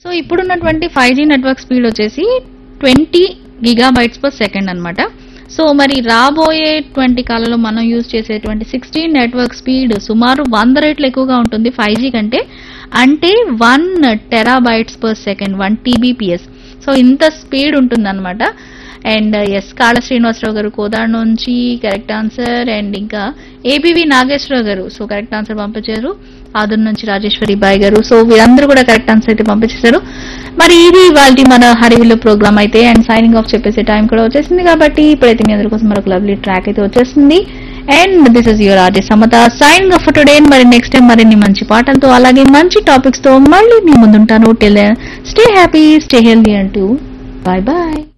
So ఇప్పుడున్నటువంటి 5G network speed వచ్చేసి 20 gigabytes per second అన్నమాట. సో మరి రాబోయేటువంటి కాలంలో మనం యూజ్ చేసేటువంటి 16 నెట్వర్క్ స్పీడ్ సుమారు 100 రెట్లు ఎక్కువగా ఉంటుంది 5G కంటే. అంటే 1 terabytes per second, 1 TBPS. So ఇంత స్పీడ్ ఉంటుందన్నమాట. అండ్ ఎస్, కాళ శ్రీనివాసరావు గారు కోదాడ నుంచి కరెక్ట్ ఆన్సర్. అండ్ ఇంకా ఏబీవి నాగేశ్వరరావు గారు సో కరెక్ట్ ఆన్సర్ పంపించారు. ఆదుర్ నుంచి రాజేశ్వరి బాయ్ గారు. సో వీరందరూ కూడా కరెక్ట్ ఆన్సర్ అయితే పంపించేశారు. మరి ఇది ఇవాళ మన హరివిల్లు ప్రోగ్రామ్ అయితే. అండ్ సైనింగ్ ఆఫ్ చెప్పేసే టైం కూడా వచ్చేసింది కాబట్టి ఇప్పుడైతే మీ అందరి కోసం మరొక లవ్లీ ట్రాక్ అయితే వచ్చేసింది. And this is your RJ Samata signing off today. మరి నెక్స్ట్ టైం మరిన్ని మంచి పాటలతో అలాగే మంచి టాపిక్స్ తో మళ్ళీ మీ ముందుంటాను. Till then stay happy, stay healthy అంటూ బాయ్ బాయ్.